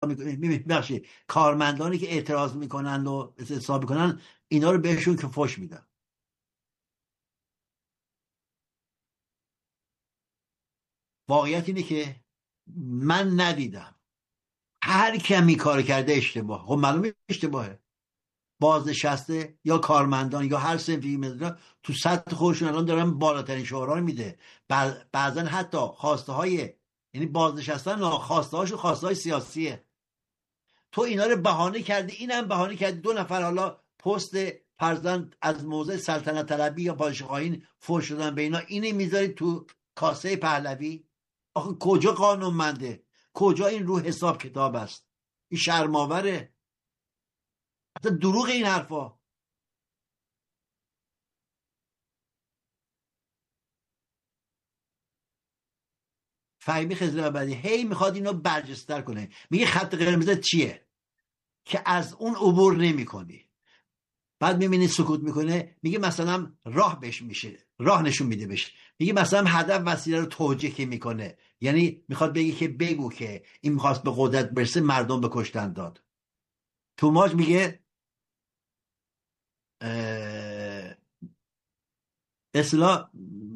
ببخشید کارمندانی که اعتراض میکنن و اعتصاب میکنن اینا رو بهشون که فحش میدن. واقعیت اینه که من ندیدم هر کمی کار کرده اشتباه. خب معلومه اشتباهه. بازنشسته یا کارمندان یا هر صنفی مثلا تو سطح خودشون الان دارن بالاترین شعارها رو میده. بعضا حتی خواسته های، یعنی بازنشستن خواسته هاشون خواسته های سیاسیه. تو اینا رو بهانه کردی، اینم بهانه کردی. 2 نفر حالا پست فرزند از موضع سلطنت طلبی یا پادشاهی فوش شدن به اینا، اینه میذاری تو کاسه پهلوی؟ آخه کجا قانونمنده؟ کجا این رو حساب کتاب است؟ این شرماوره. اصلا دروغ این حرفا. فهمی خزر بعدی هی میخواد اینو برجستر کنه. میگه خط قرمز چیه که از اون عبور نمی کنی. بعد میبینی سکوت میکنه، میگه مثلا راه بهش میشه، راه نشون میده بهش. میگه مثلا هدف وسیله رو توجیه که میکنه، یعنی میخواد بگه که بگو که این میخواست به قدرت برسه مردم به کشتن داد. توماج میگه اصلا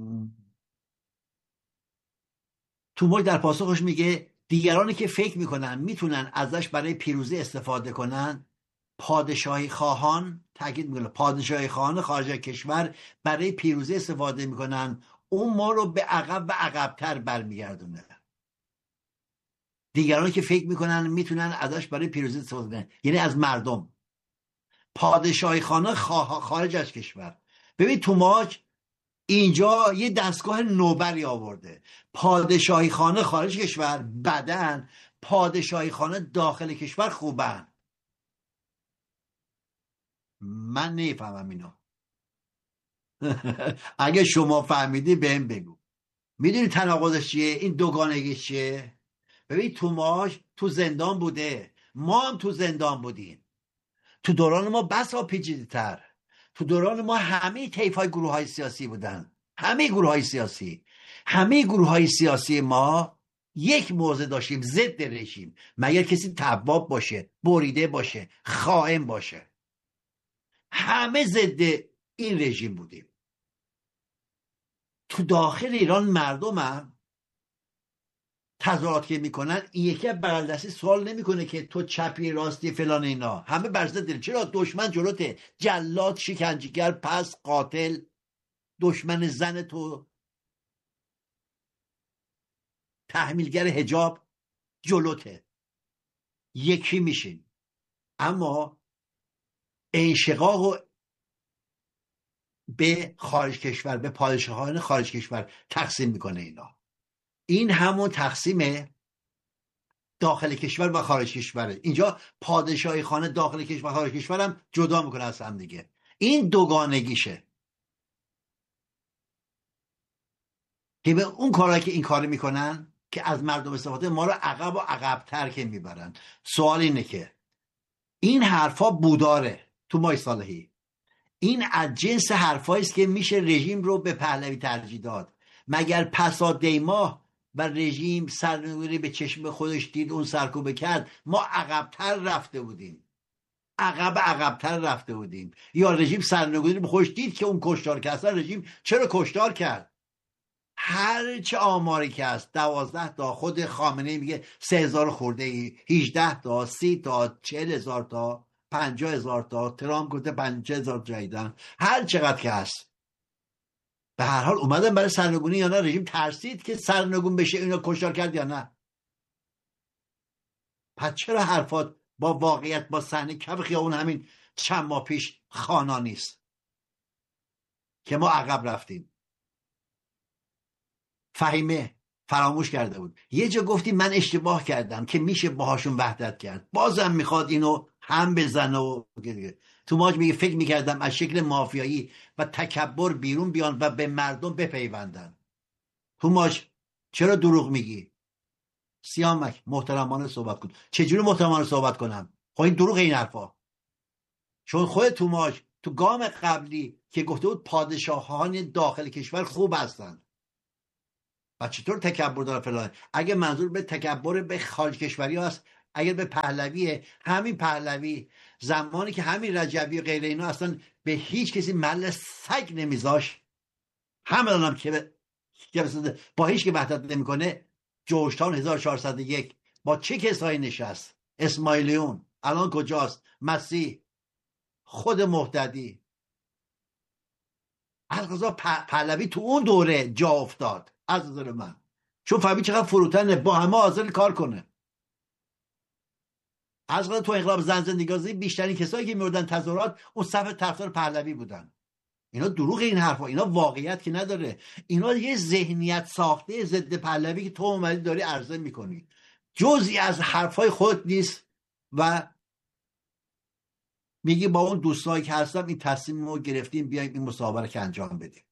توماج در پاسخش میگه دیگرانی که فکر میکنن میتونن ازش برای پیروزی استفاده کنن، پادشاهی خواهان، تاکید میکنه پادشاهی خواهان خارج از کشور برای پیروزی استفاده میکنن، اون ما رو به عقب و عقبتر برمیگردونه. دیگرانی که فکر میکنن میتونن ازش برای پیروزی استفاده کنن یعنی از مردم. پادشاهی خانه خارج از کشور. ببین توماج اینجا یه دستگاه نوبری آورده. پادشاهی خانه خارج کشور بدن، پادشاهی خانه داخل کشور خوبن. من نمیفهمم اینو. اگه شما فهمیدی بهم بگو. میدونی تناقضش چیه؟ این دوگانگی چیه؟ ببین توماج تو زندان بوده، ما هم تو زندان بودیم. تو دوران ما بسا پیچیده‌تر. تو دوران ما همه طیف‌های گروه‌های سیاسی بودن. همه گروه‌های سیاسی ما یک موضع داشتیم ضد رژیم، مگر کسی تواب باشه، بریده باشه، خائن باشه. همه ضد این رژیم بودیم. تو داخل ایران مردم هم تظاهرات که میکنن، این یکی بغل دستی سوال نمیکنه که تو چپی راستی فلان اینا، همه بر ضد. چرا؟ دشمن جلوته، جلاد، شکنجهگر، پس قاتل، دشمن زن تو، تحمیلگر حجاب جلوته. یکی میشین. اما انشقاق و به خارج کشور، به پادشاهان خارج کشور تقسیم میکنه اینا. این همون تقسیم داخل کشور و خارج کشوره. اینجا پادشاهی خانه داخل کشور و خارج کشور هم جدا میکنه از هم دیگه. این دوگانگیشه که به اون کارهایی که این کار میکنن که از مردم استفاده، ما رو عقب و عقب‌تر که میبرن. سوال اینه که این حرفا بوداره تو ماه صالحی. این از جنس حرفایی است که میشه رژیم رو به پهلوی ترجیح داد. مگر پسا دیماه و رژیم سرنگونی به چشم خودش دید، اون سرکوبه کرد، ما عقب‌تر رفته بودیم. عقب‌تر رفته بودیم. یا رژیم سرنگونی به خودش دید که اون کشتار کرد. اصلا رژیم چرا کشتار کرد؟ هر چه آماری که هست 12 تا، خود خامنه‌ای میگه 3000 خورده ای، 18 تا، 30 تا، 40,000 تا، 50,000 تا، ترامپ گفته 50,000 جایدن، هر چقدر که هست. به هر حال اومدن برای سرنگونی یا نه؟ رژیم ترسید که سرنگون بشه اینا کشتار کرد یا نه؟ پس چرا حرفات با واقعیت، با صحنه کف خیابون همین چند ماه پیش خوانا نیست که ما عقب رفتیم؟ فهیمه فراموش کرده بود. یه جا گفتی من اشتباه کردم که میشه باهاشون وحدت کرد، بازم میخواد اینو هم بزنه و توماج میگه فکر میکردم از شکل مافیایی و تکبر بیرون بیان و به مردم بپیوندن. توماج چرا دروغ میگی؟ سیامک محترمانه صحبت کن. چجوری محترمانه صحبت کنم؟ خب این دروغ این حرفا. چون خود توماج تو گام قبلی که گفته بود پادشاهان داخل کشور خوب هستن و چطور تکبر داره فلان، اگه منظور به تکبر به خارج کشوری هست اگر به پهلویه، همین پهلوی زمانی که همین رجبی و غیر اینا اصلا به هیچ کسی مل سگ نمیذاش، همه که با هیچ که وحدت نمیکنه، جورجتاون 1401 با چه کسایی نشست؟ اسماعیلیون الان کجاست؟ مسیح، خود مهددی، القضا پهلوی تو اون دوره جا افتاد از نظر من، چون فهمید چقدر فروتنه، با همه حاضر کار کنه. از تو انقلاب زن زندگی بیشترین کسایی که میوردن تظاهرات اون صف طرفدار پهلوی بودن. اینا دروغ این حرفا، اینا واقعیت که نداره، اینا یه ذهنیت ساخته ضد پهلوی که تو اومدی داری عرضه میکنی، جزئی از حرفای خود نیست و میگی با اون دوستایی که هستم این تصمیم رو گرفتیم بیایم این مسابقه که انجام بدیم.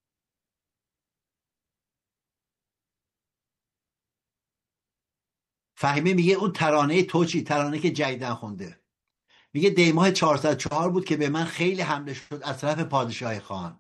فهیمه میگه اون ترانه تو چی؟ ترانه که جدیدن خونده، میگه دیماه 404 بود که به من خیلی حمله شد از طرف پادشاه خان،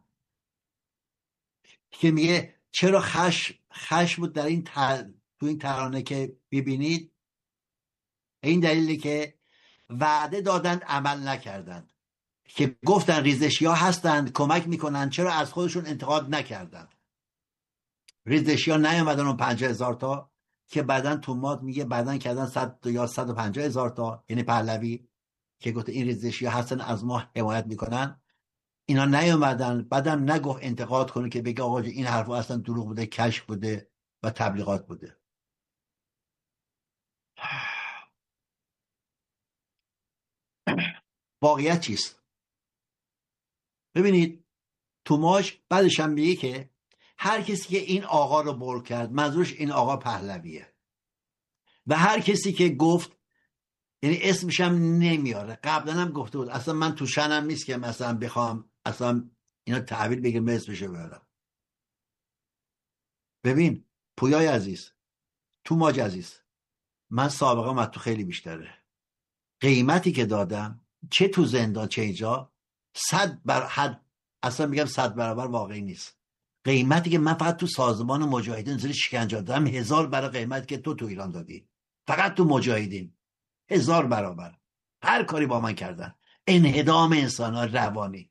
که میگه چرا خشم بود در این تو این ترانه که ببینید، این دلیلی که وعده دادند عمل نکردند، که گفتن ریزشی ها هستند کمک میکنند چرا از خودشون انتقاد نکردند. ریزشی ها نیامدن اون 50,000 تا که بعدن تو ماد میگه بعدن کردن 100 یا 150,000 تا، یعنی پهلوی که گفت این ریزشی ها هستن از ما حمایت میکنن، اینا نیامدن، بعدم نگفت انتقاد کنه که بگه آقا این حرفا اصلا دروغ بوده، کشف بوده و تبلیغات بوده. واقعیت چیست؟ ببینید توماش بعدش هم میگه که هر کسی که این آقا رو بر کرد منظورش این آقا پهلویه، و هر کسی که گفت، یعنی اسمش هم نمیاره، قبلا هم گفته بود اصلا من تو شنم نیست که مثلا بخوام اصلا اینا تحویل بگیرم اسمش رو ببرم. ببین پویای عزیز، توماج عزیز، من سابقه من تو خیلی بیشتره، قیمتی که دادم چه تو زندان چه اینجا 100 بر حد، اصلا میگم 100 برابر واقعی نیست. قیمتی که من فقط تو سازمان مجاهدین زیر شکنجه دادم 1000 برابر قیمتی که تو ایران دادی، فقط تو مجاهدین 1000 برابر. هر کاری با من کردن، انهدام انسان روانی.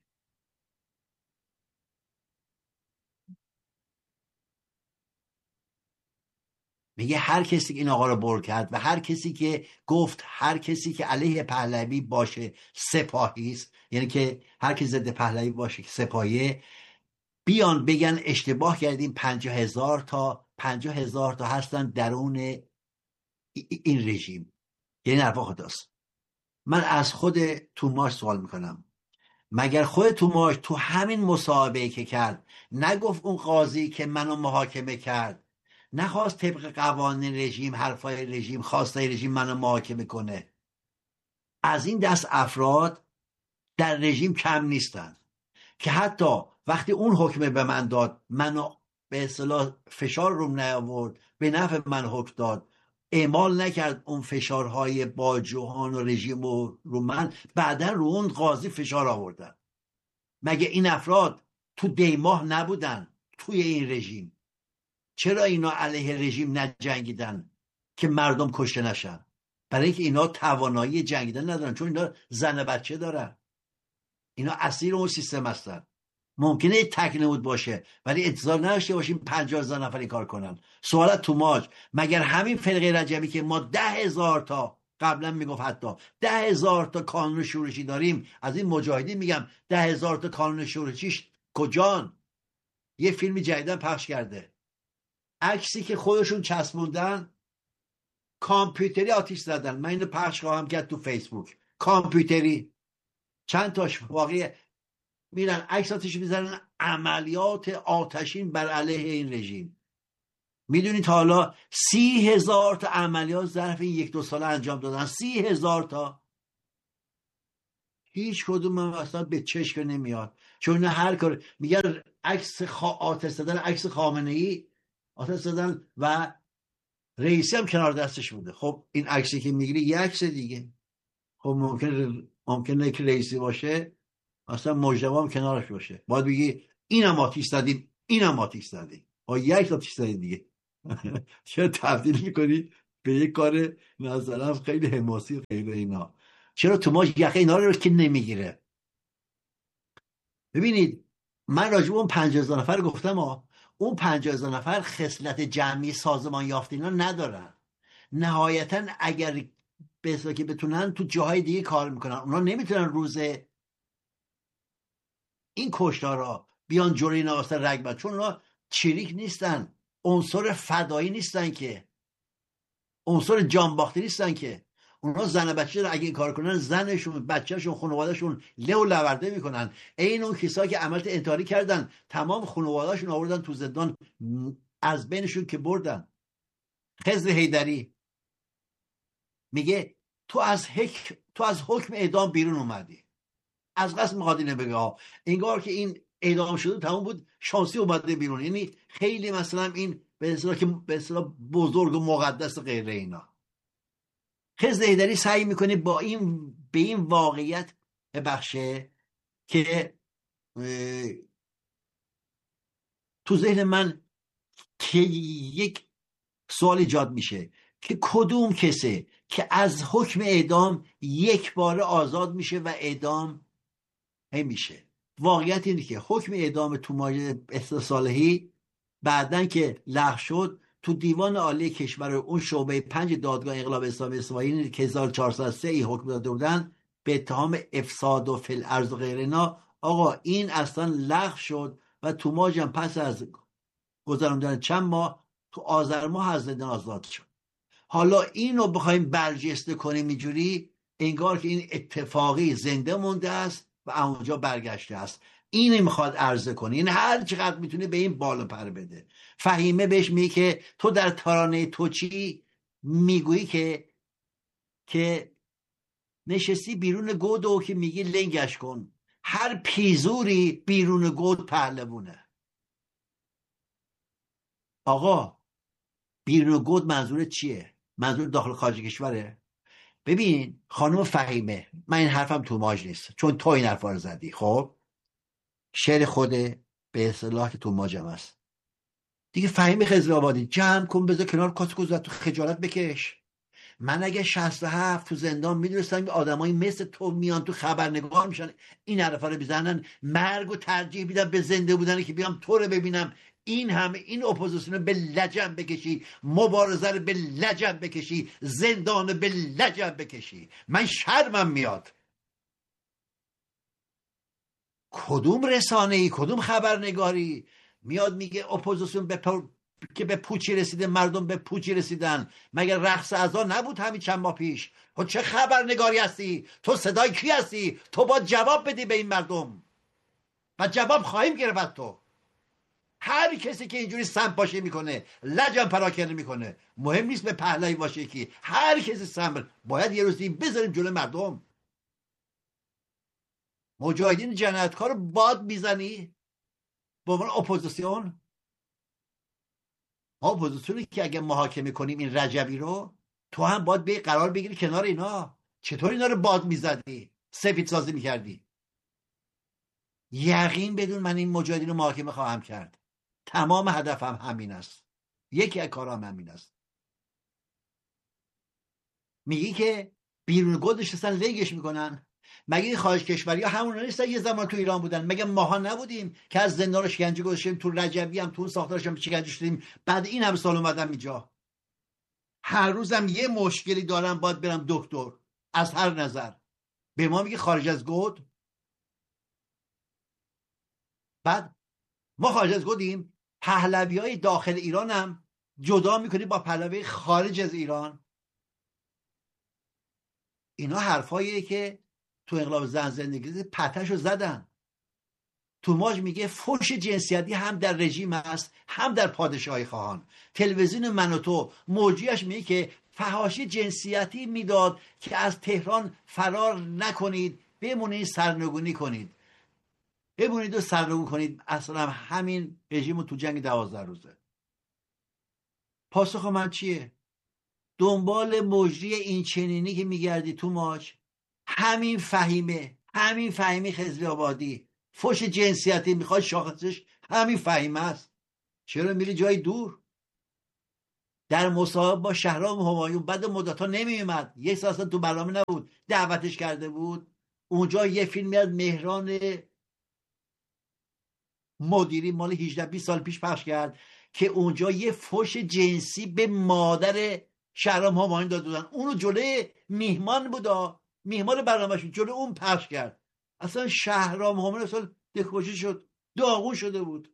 میگه هر کسی که این آقا رو بر کرد و هر کسی که گفت هر کسی که علیه پهلوی باشه سپاهی است، یعنی که هر کی ضد پهلوی باشه که سپاهیه، بیان بگن اشتباه کردیم، 50,000 تا 50,000 تا هستن درون این رژیم، یعنی حرفا خداست. من از خود توماش سوال میکنم، مگر خود توماش تو همین مصاحبه که کرد نگفت اون قاضی که منو محاکمه کرد نخواست طبق قوانین رژیم، حرفای رژیم، خواستای رژیم منو محاکمه کنه؟ از این دست افراد در رژیم کم نیستن که حتی وقتی اون حکم به من داد، منو به اصطلاح فشار روم نیاورد، به نفع من حکم داد، اعمال نکرد اون فشارهای باجوهان و رژیم رو من، بعدا رو اون قاضی فشار آوردن. مگه این افراد تو دیماه نبودن توی این رژیم؟ چرا اینا علیه رژیم نجنگیدن که مردم کشته نشن؟ برای اینکه اینا توانایی جنگیدن ندارن، چون اینا زن و بچه دارن، اینا اسیر اون سیستم هستن. ممکنه تک نمود باشه ولی انتظار نداشته باشیم 50,000 نفر این کار کنن. سوالت توماج، مگر همین فرقه رجبی که ما 10,000 تا، قبلا میگفت حتی 10,000 تا کانون شورشی داریم، از این مجاهدین میگم 10,000 تا کانون شورشیش کجان؟ یه فیلم جدیدن پخش کرده، عکسی که خودشون چسبوندن، کامپیوتری آتیش زدن. من اینو پخش خواهم کرد تو فیسبوک، کامپیوتری چند تاش واقعی، میرن عکس آتیش میزنن، عملیات آتشین بر علیه این رژیم. میدونید حالا 30,000 تا عملیات ظرف این 1-2 سال انجام دادن، 30,000 تا. هیچ کدوم من اصلا به چشم نمیاد، چون هر کار میگن عکس آتش زدن، عکس خامنه‌ای آتش زدن و رئیسی هم کنار دستش بوده. خب این عکسی که میگیری یک عکس دیگه، خب ممکنه که رئیسی باشه اصلا مجتمع هم کنارش باشه، باید بگی اینم آتیش زدیم، اینم آتیش زدیم، یک آتیش زدیم دیگه. چرا تبدیل میکنی به یک کار مثلا خیلی حماسی غیر اینا. چرا توماج یقه اینا رو که نمیگیره؟ ببینید من راجع به اون 50,000 نفر گفتم اون 50,000 نفر خصلت جمعی سازمان یافته اینا ندارن. نهایتا اگر به که بتونن تو جاهای دیگه کار میکنن، اونا نمیتونن روز این کشتارا بیان جلوی اینا واسه رگ بند، چون اونا چریک نیستن، عنصر فدایی نیستن، که عنصر جانباخته نیستن، که اونا زن و بچه رو اگه این کار کنن زنشون، بچهشون، خانوادهشون له و لورده میکنن. این اون کسایی که عملت انتحاری کردن تمام خانوادهشون آوردن تو زندان، از بینشون که بردن. خضر حیدری میگه تو از حکم اعدام بیرون اومدی، از قصد میخواد اینو بگه انگار که این اعدام شده تمام بود، شانسی اومده بیرون. یعنی خیلی مثلا این به اصطلاح بزرگ و مقدس غیر اینا. خضر حیدری سعی میکنه با این به این واقعیت ببخشه که تو ذهن من که یک سوال ایجاد میشه که کدوم کسه که از حکم اعدام یک بار آزاد میشه و اعدام میشه. واقعیت اینه که حکم اعدام توماج صالحی بعدن که لغو شد، تو دیوان عالی کشور اون شعبه 5 دادگاه انقلاب اسلامی اصفهانی که 1403 ای حکم داده بودن به اتهام افساد و فی الارض و غیر اینا، آقا این اصلا لغو شد و توماج هم پس از گذراندن چند ماه تو آذر ماه از زندان آزاد شد. حالا اینو بخوایم برجسته کنیم اینجوری، انگار که این اتفاقی زنده مونده است و اونجا برگشته است. اینو میخواد عرضه کنه، این هر چقدر میتونه به این بالا پر بده. فهیمه بهش میگه که تو در ترانه تو چی میگویی که نشستی بیرون گود و که میگی لنگش کن، هر پیزوری بیرون گود پهلوونه. آقا بیرون گود منظور چیه؟ منظور داخل خارج کشوره؟ ببین خانم فهیمه، من این حرفم توماج نیست چون تو این حرفا رو زدی. خب شعر خوده به اصطلاح که توماجم است دیگه. فهیمه خضرآبادی جمع کن، بذار کنار کاسکو زد، تو خجالت بکش. من اگه 67 تو زندان میدونستم آدمایی مثل تو میان تو خبرنگار میشن این حرفا رو بزنن، مرگ و ترجیح میدم به زنده بودن که بیام تو رو ببینم این همه این اپوزیسیون به لجن بکشی، مبارزه رو به لجن بکشی، زندان به لجن بکشی. من شرمم میاد. کدوم رسانه ای، کدوم خبرنگاری میاد میگه اپوزیسیون که به پوچی رسیده، مردم به پوچی رسیدن؟ مگر رقص عزا نبود همین چند ماه پیش؟ تو چه خبرنگاری هستی؟ تو صدای کی هستی؟ تو باید جواب بدی به این مردم و جواب خواهیم گرفت. تو هر کسی که اینجوری سمپاشی میکنه، لجن پراکنده میکنه، مهم نیست به پهلوی باشه کی، هر کسی سمبل باید یه روزی بذاریم جلو مردم. مجاهدین جنایتکار رو باد میزنی به عنوان اپوزیسیون. اپوزیسیونی که اگه محاکمه کنیم این رجبی رو، تو هم باید به قرار بگیری کنار اینا. چطور اینا رو باد میزدی، سفید سازی میکردی؟ یقین بدون من این مجاهدین رو محاکمه خواهم کرد. تمام هدفم همین است، یکی از کارام همین است. میگی که بیرون گل نشستن لنگش میکنن، مگه خارج کشوری ها همون نیستن یه زمان تو ایران بودن؟ مگه ماها نبودیم که از زندان شکنجه گذاشتیم، تو رجبی هم تو ساختارش هم شکنجه شدیم، بعد این هم سال اومدم اینجا، هر روزم یه مشکلی دارم باید برم دکتر از هر نظر. به ما میگه خارج از گود. بعد ما خارج از گودیم، پهلوی های داخل ایران هم جدا میکنیم با پهلوی خارج از ایران. اینا حرفاییه که تو انقلاب زن زندگی پتهشو زدن. توماج میگه فحش جنسیتی هم در رژیم است هم در پادشاهی خواهان. تلویزیون من و تو موجیش میگه که فحاشی جنسیتی میداد که از تهران فرار نکنید، بمونید سرنگونی کنید، بمونید و سرنگون کنید. اصلا همین رژیم تو جنگ 12 روزه. پاسخ من چیه؟ دنبال مجری این چنینی که میگردی توماج، همین فهیمه خضری آبادی فحش جنسیتی میخواد شاخصش همین فهیمه است. چرا میری جای دور؟ در مصاحبه با شهرام همایون بعد مدت‌ها نمیومد، یک سال اصلا تو برنامه نبود، دعوتش کرده بود اونجا. یه فیلمی از مهران مدیری مال 18-20 سال پیش پخش کرد که اونجا یه فحش جنسی به مادر شهرام همایون داده بودن، اونو جلوی میهمان بودا، میهمان برنامه‌شون، جلوی اون پخش کرد. اصلا شهرام همایون اصلا دلخوشی شد، داغون شده بود.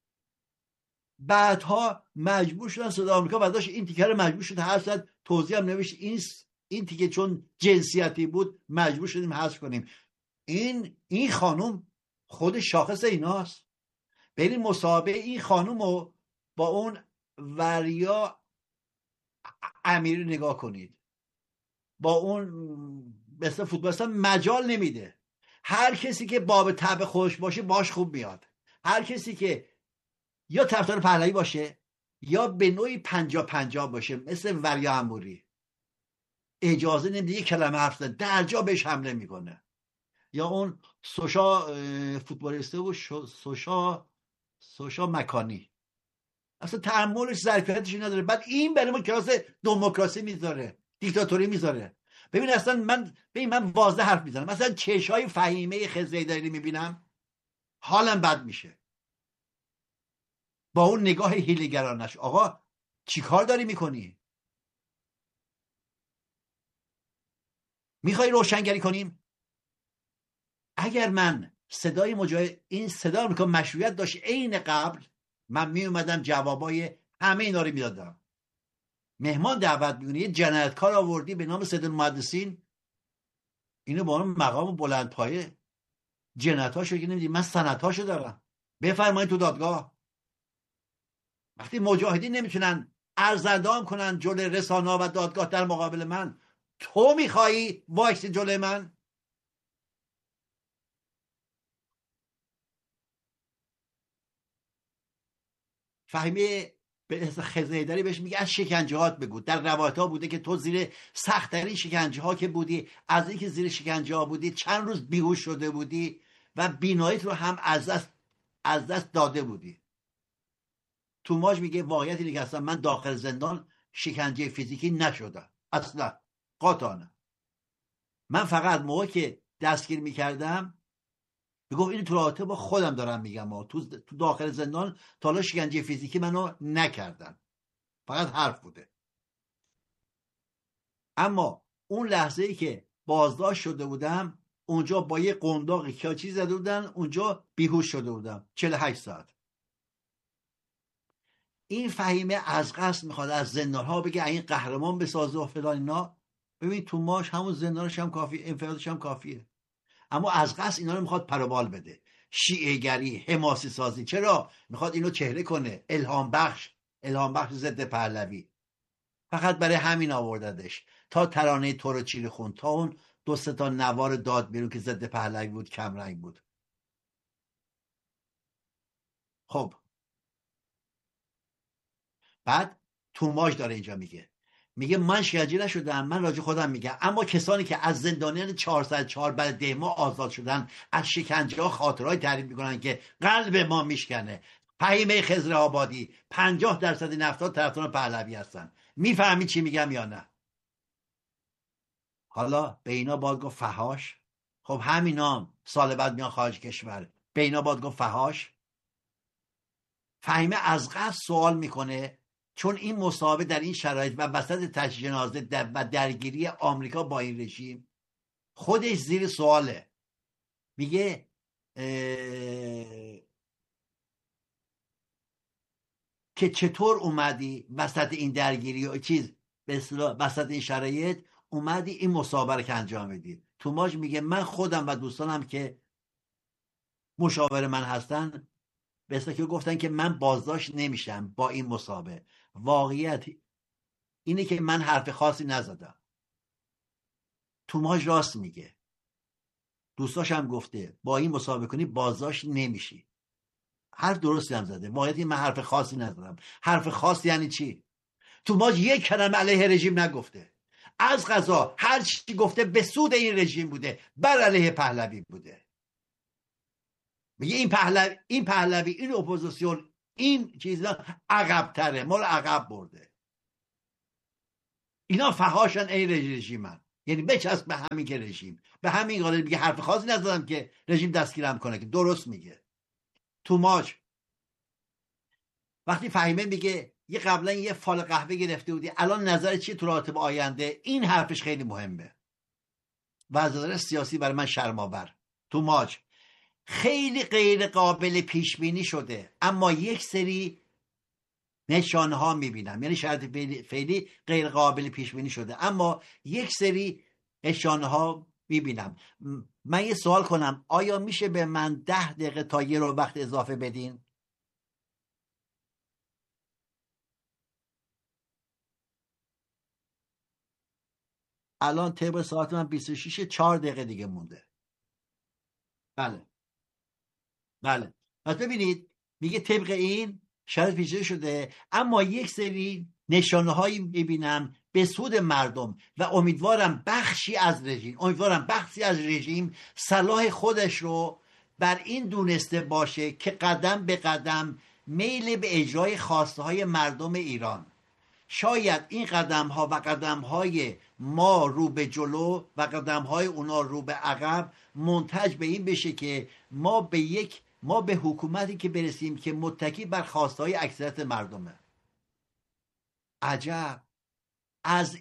بعدها مجبور شدن صدا آمریکا بعدش این تیکه رو مجبور شد حذف کرد، توضیح هم نوشت این تیکه چون جنسیتی بود مجبور شدیم حذف کنیم. این خانم خود شاخص ایناست. بریم مصاحبه این خانم رو با اون وریا امیری نگاه کنید، با اون مثل فوتبالیست مجال نمیده. هر کسی که باب طبع خوش باشه باش خوب میاد، هر کسی که یا طرفدار پهلوی باشه یا به نوعی 50-50 باشه مثل وریا اموری اجازه نمیده یک کلمه حرف زدن، در جا بهش حمله میکنه. یا اون سوشا فوتبالیسته و سوشا مکانی اصلا تحملش ظرفیتش نداره، بعد این برای ما کلاس دموکراسی میذاره، دیکتاتوری میذاره. ببین اصلا من واضح حرف میزنم، مثلا چشای فهیمه خضرحیدری میبینم حالم بد میشه با اون نگاه حیله‌گرانش. آقا چی کار داری میکنی؟ میخوای روشنگری کنیم؟ اگر من صدای مجاهد این صدا میکنم مشروعیت داشت عین قبل، من میومدم جوابای همه اینا رو میدادم. مهمان دعوت میکنی، یه جنایتکار آوردی به نام سید المحدثین، اینو با اون مقام بلند پایه جنایتاشو که نمیدی، من سندهاشو دارم، بفرمایید تو دادگاه. وقتی مجاهدین نمیتونن ارزندام کنن جلوی رسانه‌ها و دادگاه در مقابل من، تو میخوایی وایسی جلوی من؟ فهمی به اسم خضرحیدری بهش میگه از شکنجهات بگو، در روایت ها بوده که تو زیر سخت‌ترین شکنجه ها که بودی، از اینکه زیر شکنجه ها بودی چند روز بیهوش شده بودی و بیناییت رو هم از دست داده بودی. توماج میگه واقعیت اینه که اصلا من داخل زندان شکنجه فیزیکی نشدم اصلا، قاطعانه. من فقط موقع که دستگیر میکردم میگفت این تو رابطه با خودم دارم میگم، تو داخل زندان تا حالا شکنجه فیزیکی منو نکردن، فقط حرف بوده. اما اون لحظه ای که بازداشت شده بودم اونجا با یه قنداقی که چیز زده بودن اونجا بیهوش شده بودم 48 ساعت. این فهیمه از قصد میخواد از زندانها بگه این قهرمان بسازه و فلان اینا. ببین تو ماش همون زندانش هم کافی، انفرادش هم کافیه، اما از قصد اینا رو میخواد پروبال بده، شیعه گری، حماسی سازی. چرا میخواد اینو چهره کنه؟ الهام بخش ضد پهلوی. فقط برای همین آورددش تا ترانه تو رو چیره خون، تا اون 2-3 تا نوار داد بیرون که ضد پهلوی بود، کمرنگ بود. خب بعد توماج داره اینجا میگه من شکنجه نشدم، من راجع خودم میگم، اما کسانی که از زندانیان 404 بعد 10 ماه آزاد شدن از شکنجه ها خاطرهای تعریف میکنن که قلب ما میشکنه. فهیمه خضر آبادی 50% این افراد طرفدار پهلوی هستن. میفهمی چی میگم یا نه؟ حالا به اینا باید گفت فحاش. خب همینام سال بعد میان خارج کشور، به اینا باید گفت فحاش. فهیمه از قصد سوال میکنه چون این مصاحبه در این شرایط و وسط تجهیز جنازه و درگیری آمریکا با این رژیم خودش زیر سواله. میگه که چطور اومدی وسط این درگیری و چیز به اصطلاح وسط این شرایط اومدی این مصاحبه رو که انجام بدی. توماج میگه من خودم و دوستانم که مشاور من هستن به اصطلاح که گفتن که من بازداشت نمیشم با این مصاحبه. واقعیت اینه که من حرف خاصی نزدم. توماج راست میگه، دوستاش هم گفته با این مصاحبه کنی بازداشت نمیشی. حرف درستی هم زده. واقعیت من حرف خاصی نزدم. حرف خاص یعنی چی؟ توماج یک کلمه علیه رژیم نگفته، از قضا هر چی گفته به سود این رژیم بوده، بر علیه پهلوی بوده. میگه این پهلوی این اپوزیسیون این چیزا عقب تره، ما رو عقب برده. اینا فهاشن ای رژیمن، یعنی بچسب به همین که رژیم، به همین قانون میگه. حرف خاصی نزدم که رژیم دستگیرم کنه، که درست میگه. توماج وقتی فهیمه میگه یه قبلا یه فال قهوه گرفته بودی، الان نظر چیه تو رابطه با آینده، این حرفش خیلی مهمه و از نظر سیاسی برای من شرم‌آور. توماج خیلی غیر قابل پیش بینی شده، اما یک سری نشانه ها میبینم، یعنی شرط فعلی غیر قابل پیش بینی شده اما یک سری نشانه ها میبینم. من یه سوال کنم، آیا میشه به من 10 دقیقه تا یه رو وقت اضافه بدین؟ الان طبق ساعت من 26، 4 دقیقه دیگه مونده. بله بله. پس ببینید میگه طبق این شرط پیچیده شده، اما یک سری نشانه هایی میبینم به سود مردم و امیدوارم بخشی از رژیم صلاح خودش رو بر این دونسته باشه که قدم به قدم میل به اجرای خواسته های مردم ایران. شاید این قدم ها و قدم های ما رو به جلو و قدم های اونا رو به عقب منتج به این بشه که ما به حکومتی که برسیم که متکی بر خواسته های اکثریت مردمه. عجب، از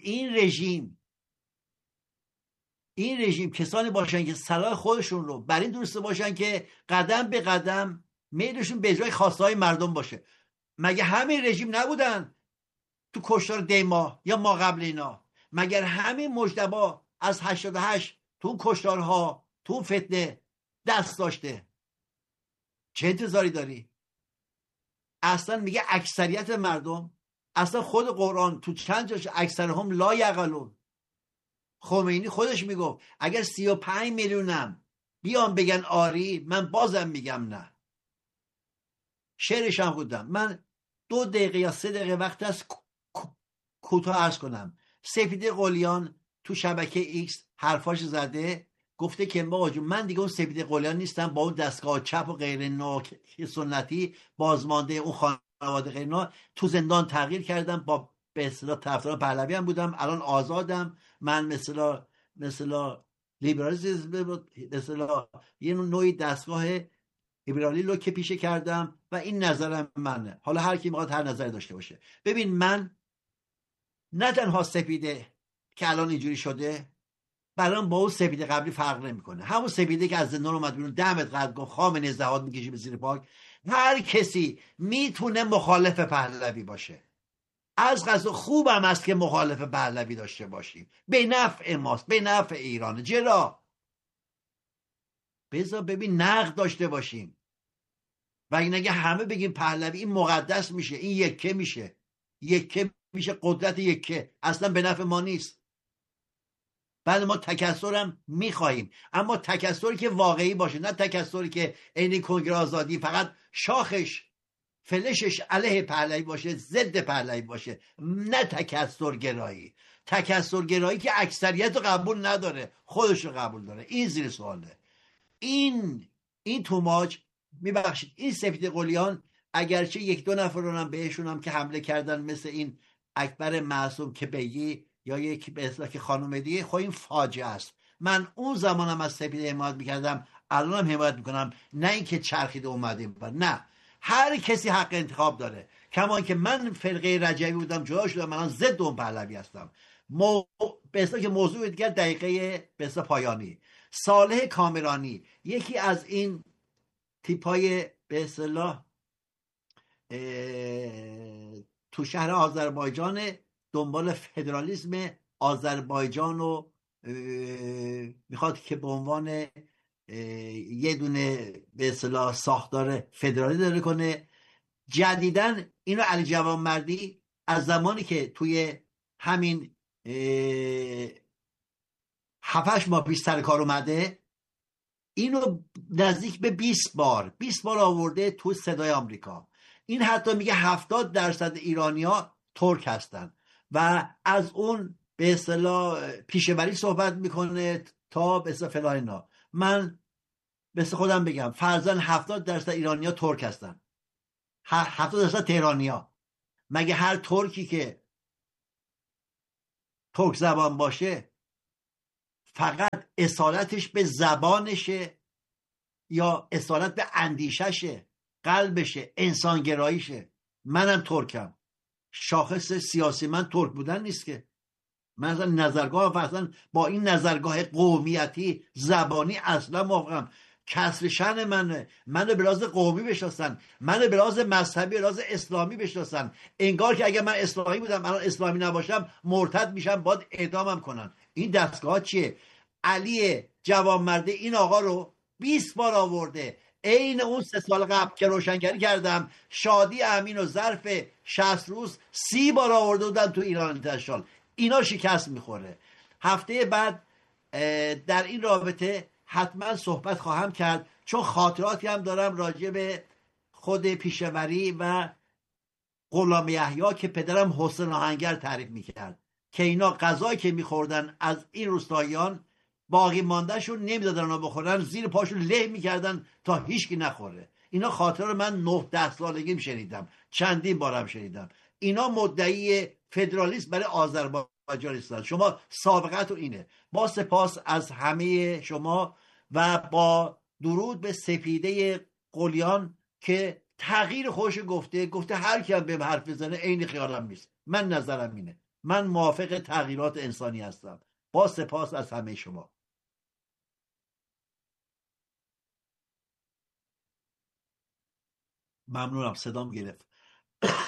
این رژیم کسانی باشن که صلاح خودشون رو بر این دونسته باشن که قدم به قدم میلشون به اجرای خواسته های مردم باشه. مگه همه رژیم نبودن تو کشتار دیما یا ما قبل اینا؟ مگر همه مجتبا از 88 تو اون کشتارها، تو اون فتنه دست داشته؟ چه انتظاری داری؟ اصلا میگه اکثریت مردم، اصلا خود قرآن تو چند جاش اکثرهم لا یعقلون. خمینی خودش میگفت اگر 35 میلیونم بیان بگن آری، من بازم میگم نه. شعرش هم خوندم. من 2 دقیقه یا 3 دقیقه وقت هست کوتاه عرض کنم. سپیده قلیان تو شبکه ایکس حرفاش زده، گفته که من دیگه اون سپیده قلیان نیستم، با اون دستگاه چپ و غیر نو سنتی بازمانده اون خانواده غیر نو تو زندان تغییر کردم، با به اصطلاح طرفدار پهلوی هم بودم، الان آزادم. من مثلا لیبرالیسم، مثلا یه نوعی دستگاه لیبرالی رو که پیشه کردم و این نظرم منه. حالا هر کی میخواد هر نظری داشته باشه. ببین من نه تنها سپیده که الان اینجوری شده برام با اون سپیده قبلی فرق نمیکنه. همون سپیده که از زندان اومد بیرون دمت قد گفت خامنه‌ای زهاد میکشی به زیر پاک. هر کسی میتونه مخالف پهلوی باشه، از قضا خوبم است که مخالف پهلوی داشته باشیم، به نفع ماست، به نفع ایران. چرا؟ بذار ببین نقد داشته باشیم و این اگه همه بگیم پهلوی، این مقدس میشه، این یکه میشه قدرت یکه، اصلا به نفع ما نیست. بعد ما تکثرم میخواهیم، اما تکثری که واقعی باشه، نه تکثری که عین کنگره آزادی فقط شاخش فلشش علیه پهلوی باشه، ضد پهلوی باشه. نه تکثر گرایی که اکثریت رو قبول نداره، خودش رو قبول داره، این زیر سواله. این توماج، میبخشید، این سپیده قلیان، اگرچه 1-2 نفر رو هم بهشونم که حمله کردن، مثل این اکبر معصوم که بگی یا یک به اصطلاح که خانم دیگه، خب این فاجعه است. من اون زمانم از سپیده حمایت میکردم، الانم حمایت میکنم. نه اینکه چرخیده اومدیم، نه، هر کسی حق انتخاب داره. کما که من فرقه رجبی بودم، جدا شدم، من ضد اون پهلوی هستم. به اصطلاح که موضوع دیگر دقیقه به اصطلاح پایانی. صالح کامرانی یکی از این تیپای به اصطلاح تو شهر آذربایجان، دنبال فدرالیسم آذربایجان رو میخواد که به عنوان یه دونه به اصطلاح ساختار فدرالی داره کنه. جدیدن اینو علی جوانمردی از زمانی که توی همین 7-8 ماه پیش سر کار اومده، اینو نزدیک به 20 بار آورده تو صدای آمریکا. این حتی میگه 70% ایرانیا ترک هستن و از اون به اصطلاح پیشه‌وری صحبت میکنه تا به اصطلاح فلان اینا. من مثل خودم بگم فرضاً 70% ایرانیا ترک هستن، 70% تهرانیا. مگه هر ترکی که ترک زبان باشه فقط اصالتش به زبانشه یا اصالت به اندیششه، قلبشه، انسانگراییشه؟ منم ترکم، شاخص سیاسی من ترک بودن نیست که. من اصلا نظرگاه اصلا با این نظرگاه قومیتی زبانی اصلا موافقم. کسر شن منو به لحاظ قومی بشناسن، منو به لحاظ مذهبی، به لحاظ اسلامی بشناسن. انگار که اگه من اسلامی بودم الان اسلامی نباشم مرتد میشم، باید اعدامم کنن. این دستگاه چیه؟ علی جوانمرده این آقا رو 20 بار آورده، عین اون 3 سال قبل که روشنگری کردم شادی امین و ظرف 60 روز 30 بار آورده بودن تو ایران انترنشنال. اینا شکست میخوره. هفته بعد در این رابطه حتما صحبت خواهم کرد، چون خاطراتی هم دارم راجع به خود پیشوری و غلام یحیی که پدرم حسین آهنگر تعریف میکرد که اینا غذایی که میخوردن از این روستاییان باقی ماندهشون نمیدادن اونا بخورن، زیر پاشون له میکردن تا هیچکی نخوره. اینا خاطره رو من 9-10 سالگیم شنیدم، چندین بارم شنیدم. اینا مدعی فدرالیسم برای آذربایجان هستند. شما سابقت اینه. با سپاس از همه شما و با درود به سپیده قلیان که تغییر خوش گفته هر کی هم به حرف بزنه عین خیالم نیست. من نظرم اینه، من موافق تغییرات انسانی هستم. با سپاس از همه شما. ممنونم، صدام گرفت.